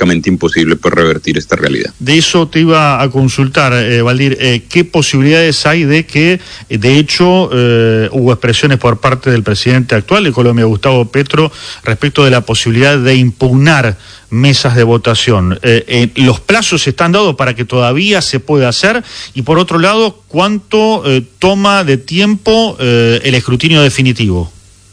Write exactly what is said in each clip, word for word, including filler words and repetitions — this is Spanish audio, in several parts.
prácticamente imposible pues revertir esta realidad. De eso te iba a consultar, eh, Valdir, eh, ¿qué posibilidades hay de que, de hecho, eh, hubo expresiones por parte del presidente actual de Colombia, Gustavo Petro, respecto de la posibilidad de impugnar mesas de votación? Eh, eh, ¿Los plazos están dados para que todavía se pueda hacer? Y por otro lado, ¿cuánto eh, toma de tiempo eh, el escrutinio definitivo?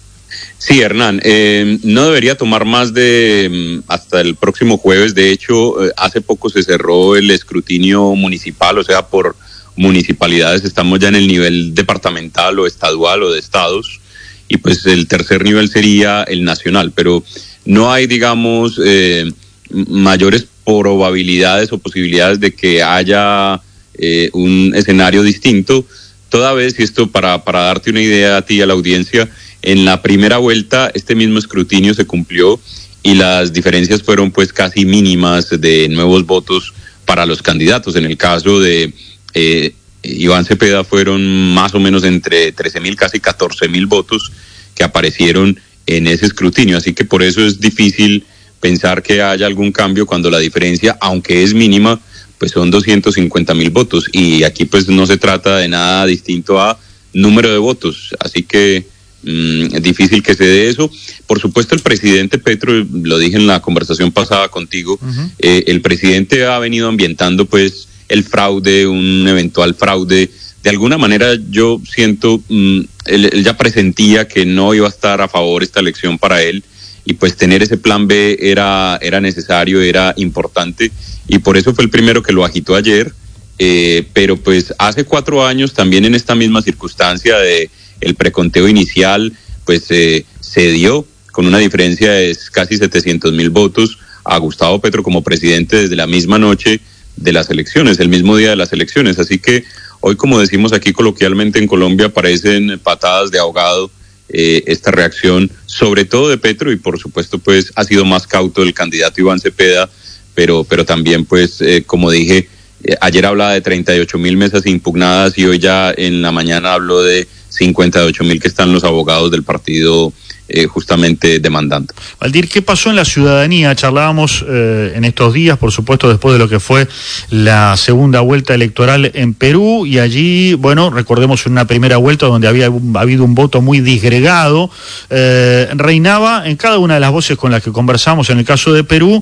Sí, Hernán, eh, no debería tomar más de hasta el próximo jueves. De hecho, eh, hace poco se cerró el escrutinio municipal, o sea, por municipalidades. Estamos ya en el nivel departamental o estadual o de estados, y pues el tercer nivel sería el nacional, pero no hay, digamos, eh, mayores probabilidades o posibilidades de que haya eh, un escenario distinto, toda vez, y esto para, para darte una idea a ti y a la audiencia, en la primera vuelta este mismo escrutinio se cumplió y las diferencias fueron pues casi mínimas de nuevos votos para los candidatos. En el caso de eh, Iván Cepeda fueron más o menos entre trece mil, casi catorce mil votos que aparecieron en ese escrutinio, así que por eso es difícil pensar que haya algún cambio cuando la diferencia, aunque es mínima, pues son doscientos cincuenta mil votos, y aquí pues no se trata de nada distinto a número de votos, así que mmm, es difícil que se dé eso. Por supuesto, el presidente Petro, lo dije en la conversación pasada contigo, uh-huh. eh, el presidente ha venido ambientando pues el fraude, un eventual fraude. De alguna manera yo siento, mmm, él, él ya presentía que no iba a estar a favor esta elección para él, y pues tener ese plan B era, era necesario, era importante, y por eso fue el primero que lo agitó ayer, eh, pero pues hace cuatro años también en esta misma circunstancia de el preconteo inicial, pues eh, se dio con una diferencia de casi setecientos mil votos a Gustavo Petro como presidente desde la misma noche de las elecciones, el mismo día de las elecciones, así que hoy, como decimos aquí coloquialmente en Colombia, parecen patadas de ahogado eh, esta reacción, sobre todo de Petro, y por supuesto pues ha sido más cauto el candidato Iván Cepeda, pero, pero también pues eh, como dije, eh, ayer hablaba de treinta y ocho mil mesas impugnadas y hoy ya en la mañana habló de cincuenta y ocho mil que están los abogados del partido eh, justamente demandando. Valdir, ¿qué pasó en la ciudadanía? Charlábamos eh, en estos días, por supuesto, después de lo que fue la segunda vuelta electoral en Perú, y allí, bueno, recordemos una primera vuelta donde había un, habido un voto muy disgregado, eh, reinaba en cada una de las voces con las que conversamos, en el caso de Perú,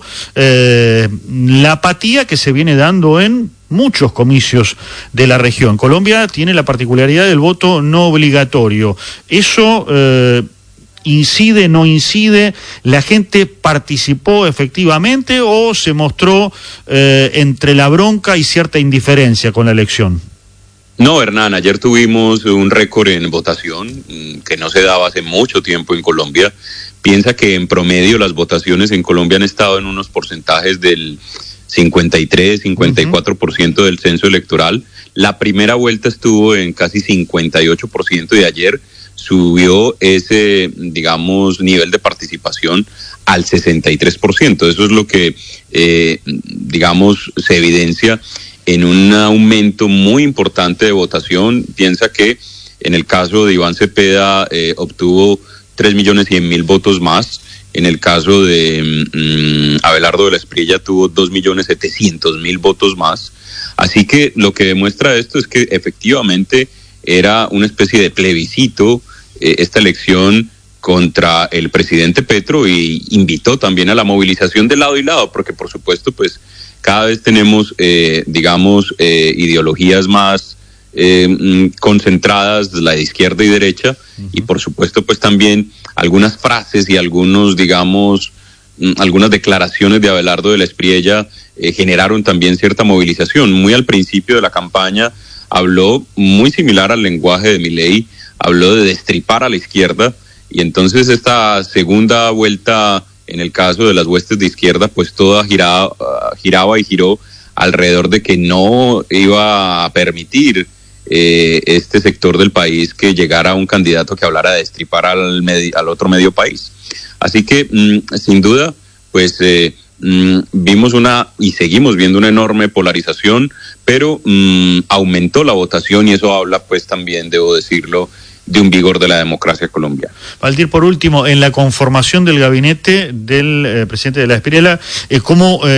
eh, la apatía que se viene dando en muchos comicios de la región. Colombia tiene la particularidad del voto no obligatorio. Eso eh, incide, no incide, la gente participó efectivamente o se mostró eh, entre la bronca y cierta indiferencia con la elección. No, Hernán, ayer tuvimos un récord en votación que no se daba hace mucho tiempo en Colombia. Piensa que en promedio las votaciones en Colombia han estado en unos porcentajes del cincuenta y tres, cincuenta y cuatro por ciento del censo electoral. La primera vuelta estuvo en casi cincuenta y ocho por ciento y ayer subió ese, digamos, nivel de participación al sesenta y tres por ciento. Eso es lo que, eh, digamos, se evidencia en un aumento muy importante de votación. Piensa que en el caso de Iván Cepeda eh, obtuvo tres millones cien mil votos más. En el caso de um, Abelardo de la Espriella tuvo dos millones setecientos mil votos más. Así que lo que demuestra esto es que efectivamente era una especie de plebiscito eh, esta elección contra el presidente Petro, y invitó también a la movilización de lado y lado, porque por supuesto pues cada vez tenemos eh, digamos eh, ideologías más eh, concentradas de la izquierda y derecha, uh-huh. y por supuesto pues también algunas frases y algunos digamos algunas declaraciones de Abelardo de la Espriella eh, generaron también cierta movilización. Muy al principio de la campaña habló muy similar al lenguaje de Milei, habló de destripar a la izquierda, y entonces esta segunda vuelta, en el caso de las huestes de izquierda, pues toda giraba, giraba y giró alrededor de que no iba a permitir eh, este sector del país que llegara un candidato que hablara de destripar al, medio, al otro medio país. Así que, mmm, sin duda, pues eh, mmm, vimos una y seguimos viendo una enorme polarización, pero mmm, aumentó la votación, y eso habla, pues también, debo decirlo, de un vigor de la democracia colombiana. Valdir, por último, en la conformación del gabinete del eh, presidente de la Espriella, eh, ¿cómo... Eh